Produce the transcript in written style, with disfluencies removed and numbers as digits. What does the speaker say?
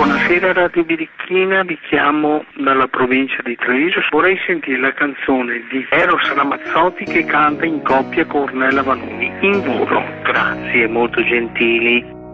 Buonasera Radio Birichina, vi chiamo dalla provincia di Treviso. Vorrei sentire la canzone di Eros Ramazzotti che canta in coppia con Ornella Vanoni. In volo, grazie, molto gentili.